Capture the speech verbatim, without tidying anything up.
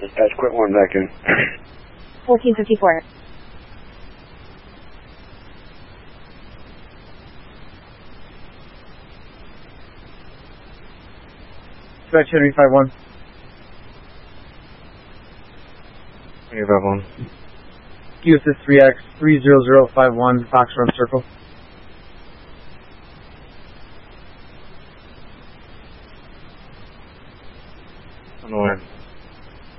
Dispatch, quit one back in. fourteen fifty-four. Dispatch Henry five one. Henry five one. U S S three X three zero zero five one, Fox Run Circle. On the way.